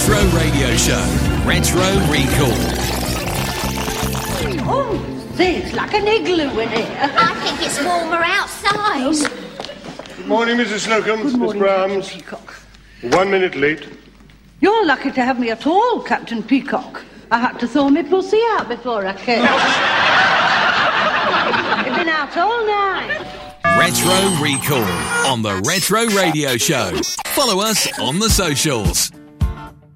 Retro Radio Show. Retro Recall. Oh, see, it's like an igloo in here. I think it's warmer outside. Good morning, Mrs. Slocum. Good morning, Miss Brahms. Captain Peacock. 1 minute late. You're lucky to have me at all, Captain Peacock. I had to throw my pussy out before I came. I've been out all night. Retro Recall on the Retro Radio Show. Follow us on the socials.